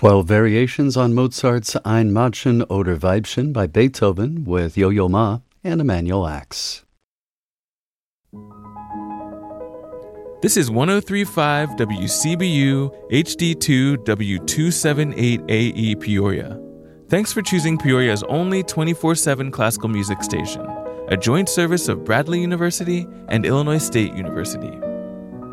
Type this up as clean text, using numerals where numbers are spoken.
12 variations on Mozart's Ein Mädchen oder Weibchen by Beethoven with Yo-Yo Ma and Emanuel Ax. This is 103.5 WCBU HD2 W278AE Peoria. Thanks for choosing Peoria's only 24/7 classical music station, a joint service of Bradley University and Illinois State University.